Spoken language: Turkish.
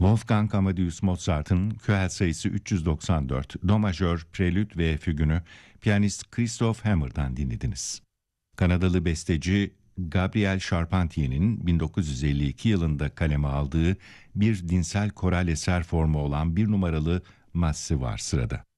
Wolfgang Amadeus Mozart'ın Köhel sayısı 394, Do majör, prelüt ve fügünü piyanist Christoph Hammer'dan dinlediniz. Kanadalı besteci Gabriel Charpentier'in 1952 yılında kaleme aldığı bir dinsel koral eser formu olan bir numaralı Massi var sırada.